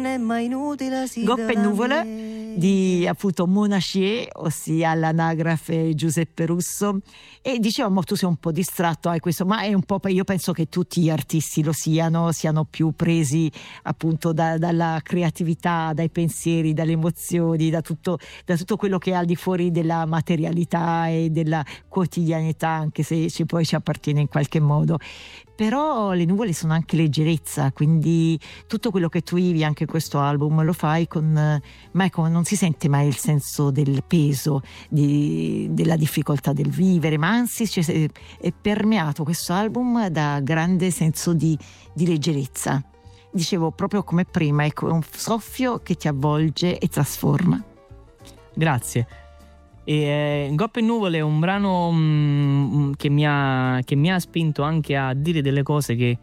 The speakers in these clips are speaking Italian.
Goppe e nuvole di appunto Monachie, ossia l'anagrafe Giuseppe Russo. E dicevamo, tu sei un po' distratto, hai questo, ma è un po', io penso che tutti gli artisti lo siano più presi appunto dalla creatività, dai pensieri, dalle emozioni, da tutto quello che è al di fuori della materialità e della quotidianità, anche se poi ci appartiene in qualche modo. Però le nuvole sono anche leggerezza, quindi tutto quello che tu vivi anche in questo album lo fai non si sente mai il senso del peso, della difficoltà del vivere, ma anzi è permeato questo album da grande senso di leggerezza. Dicevo, proprio come prima, è un soffio che ti avvolge e trasforma. Grazie. Goppe e nuvole è un brano che mi ha spinto anche a dire delle cose che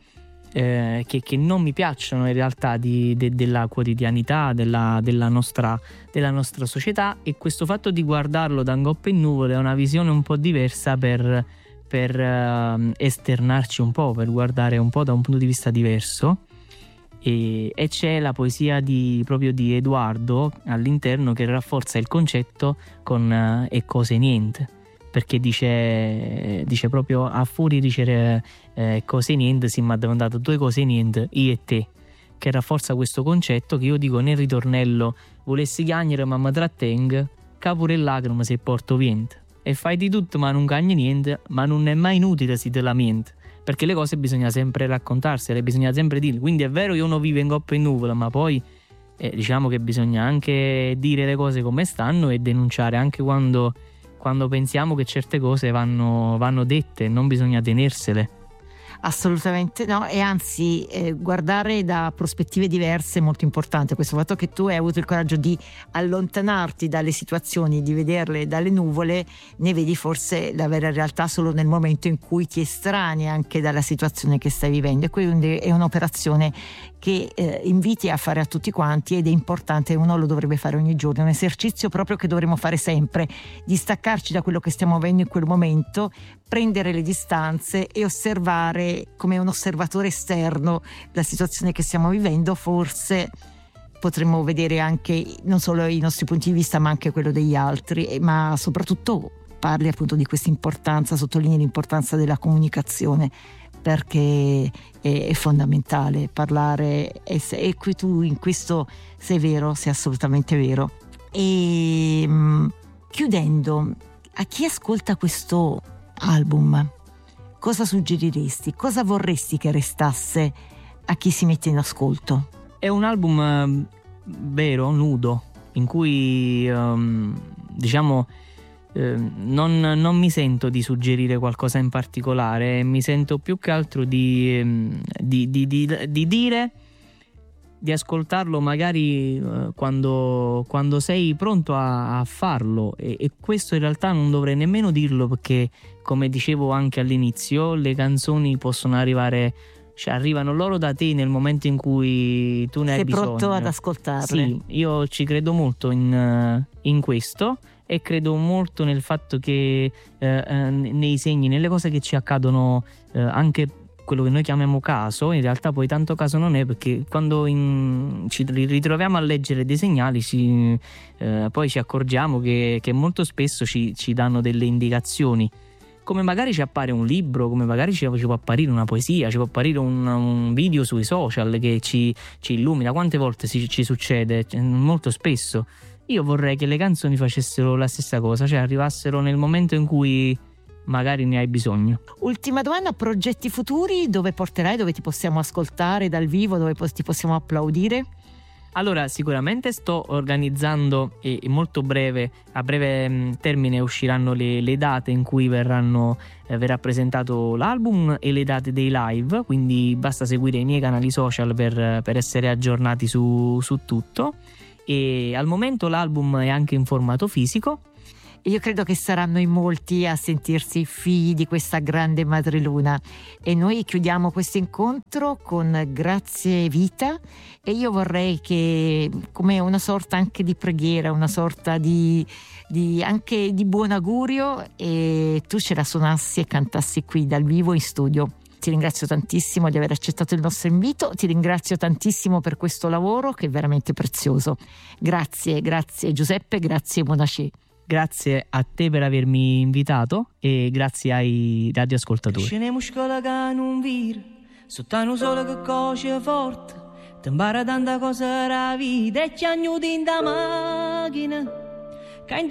non mi piacciono in realtà della quotidianità della nostra società, e questo fatto di guardarlo da Goppe e nuvole è una visione un po' diversa per esternarci un po', per guardare un po' da un punto di vista diverso. E c'è la poesia proprio di Edoardo all'interno che rafforza il concetto con e cose niente, perché dice proprio a fuori di dicere cose niente si mi ha domandato due cose niente, io e te, che rafforza questo concetto che io dico nel ritornello: volessi chiagnere ma mi trattengo, capure lacrime se porto vento, e fai di tutto ma non cagni niente, ma non è mai inutile si te lamenti, perché le cose bisogna sempre raccontarsele, bisogna sempre dirle. Quindi è vero che uno vive in Goppe e nuvole, ma poi diciamo che bisogna anche dire le cose come stanno e denunciare anche quando pensiamo che certe cose vanno dette, non bisogna tenersele. Assolutamente no, e anzi guardare da prospettive diverse è molto importante. Questo fatto che tu hai avuto il coraggio di allontanarti dalle situazioni, di vederle dalle nuvole, ne vedi forse la vera realtà solo nel momento in cui ti estranei anche dalla situazione che stai vivendo, e quindi è un'operazione che inviti a fare a tutti quanti, ed è importante, uno lo dovrebbe fare ogni giorno, è un esercizio proprio che dovremmo fare sempre, di staccarci da quello che stiamo avendo in quel momento, prendere le distanze e osservare come un osservatore esterno la situazione che stiamo vivendo. Forse potremmo vedere anche non solo i nostri punti di vista ma anche quello degli altri, ma soprattutto parli appunto di questa importanza, sottolinei l'importanza della comunicazione, perché è fondamentale parlare, e qui tu in questo sei vero, sei assolutamente vero. E chiudendo, a chi ascolta questo album cosa suggeriresti? Cosa vorresti che restasse a chi si mette in ascolto? È un album vero, nudo, in cui non mi sento di suggerire qualcosa in particolare, mi sento più che altro di dire, di ascoltarlo magari quando sei pronto a farlo, e questo in realtà non dovrei nemmeno dirlo, perché come dicevo anche all'inizio, le canzoni possono arrivare, cioè arrivano loro da te nel momento in cui tu ne hai bisogno. Sei pronto ad ascoltarle. Sì, io ci credo molto in questo, e credo molto nel fatto che nei segni, nelle cose che ci accadono, anche quello che noi chiamiamo caso, in realtà poi tanto caso non è, perché quando ci ritroviamo a leggere dei segnali poi ci accorgiamo che molto spesso ci danno delle indicazioni, come magari ci appare un libro, come magari ci può apparire una poesia, ci può apparire un video sui social che ci illumina. Quante volte ci succede? Molto spesso. Io vorrei che le canzoni facessero la stessa cosa, cioè arrivassero nel momento in cui magari ne hai bisogno. Ultima domanda: progetti futuri, dove porterai, dove ti possiamo ascoltare dal vivo, dove ti possiamo applaudire? Allora, sicuramente sto organizzando, e molto a breve termine usciranno le date in cui verrà presentato l'album e le date dei live, quindi basta seguire i miei canali social per essere aggiornati su tutto. E al momento l'album è anche in formato fisico. E io credo che saranno in molti a sentirsi figli di questa grande madreluna, e noi chiudiamo questo incontro con Grazie Vita, e io vorrei che, come una sorta anche di preghiera, una sorta di anche di buon augurio, e tu ce la suonassi e cantassi qui dal vivo in studio. Ti ringrazio tantissimo di aver accettato il nostro invito, ti ringrazio tantissimo per questo lavoro che è veramente prezioso. Grazie Giuseppe, grazie Monacè. Grazie a te per avermi invitato e grazie ai radioascoltatori. Sceniamo scuola che non vira, sottano solo che coce forte, ti impara tanta cosa la vita e ci aiuti in da macchina.